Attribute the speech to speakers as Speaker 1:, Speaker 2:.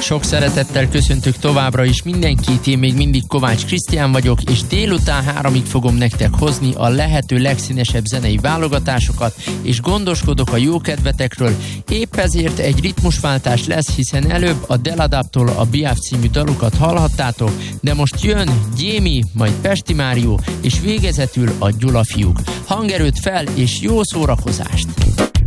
Speaker 1: Sok szeretettel köszöntök továbbra is mindenkit, én még mindig Kovács Krisztián vagyok, és délután 3-ig fogom nektek hozni a lehető legszínesebb zenei válogatásokat, és gondoskodok a jó kedvetekről. Épp ezért egy ritmusváltás lesz, hiszen előbb a Deladaptól a Biaf című dalukat hallhattátok, de most jön Gyémi, majd Pesti Márió, és végezetül a Gyula fiúk. Hangerőt fel, és jó szórakozást!